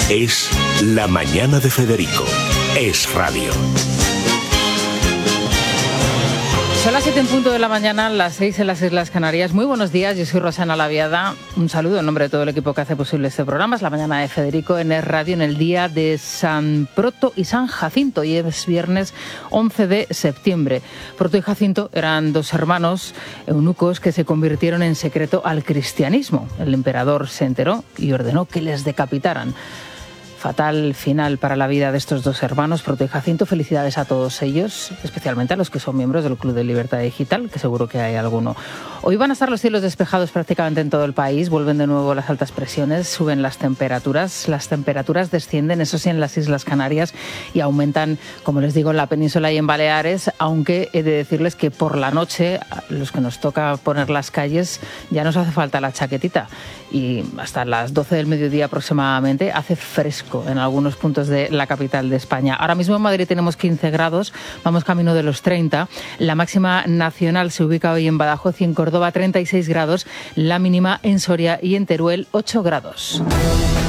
Es La Mañana de Federico. Es radio. Son las 7 en punto de la mañana, las 6 en las Islas Canarias. Muy buenos días, yo soy Rosana Laviada. Un saludo en nombre de todo el equipo que hace posible este programa. Es La Mañana de Federico en Es Radio, en el día de San Proto y San Jacinto. Y es viernes 11 de septiembre. Proto y Jacinto eran dos hermanos eunucos que se convirtieron en secreto al cristianismo. El emperador se enteró y ordenó que les decapitaran. Fatal final para la vida de estos dos hermanos, Proto y Jacinto. Felicidades a todos ellos, especialmente a los que son miembros del Club de Libertad Digital, que seguro que hay alguno. Hoy van a estar los cielos despejados prácticamente en todo el país, vuelven de nuevo las altas presiones, suben las temperaturas descienden, eso sí, en las Islas Canarias y aumentan, como les digo, en la península y en Baleares, aunque he de decirles que por la noche, a los que nos toca poner las calles, ya nos hace falta la chaquetita y hasta las 12 del mediodía aproximadamente hace fresco en algunos puntos de la capital de España. Ahora mismo en Madrid tenemos 15 grados, vamos camino de los 30. La máxima nacional se ubica hoy en Badajoz y en Córdoba 36 grados, la mínima en Soria y en Teruel 8 grados.